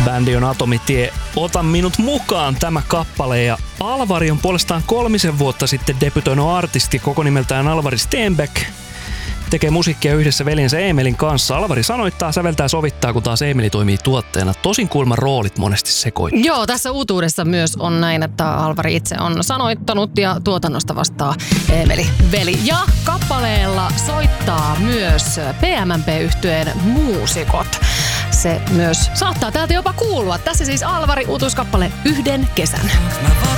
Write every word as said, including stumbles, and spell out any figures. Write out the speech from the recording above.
Bändi on Atomitie. Ota minut mukaan tämä kappale. Ja Alvari on puolestaan kolmisen vuotta sitten debytoinut artisti koko nimeltään Alvari Stenbeck. Tekee musiikkia yhdessä veljensä Emelin kanssa. Alvari sanoittaa, säveltää, sovittaa, kun taas Emeli toimii tuotteena. Tosin kuulemma roolit monesti sekoittaa. Joo, tässä uutuudessa myös on näin, että Alvari itse on sanoittanut ja tuotannosta vastaa Emeli veli. Ja kappaleella soittaa myös P M M P-yhtyeen muusikot. Se myös saattaa täältä jopa kuulua. Tässä siis Alvari uutuuskappale Yhden kesän.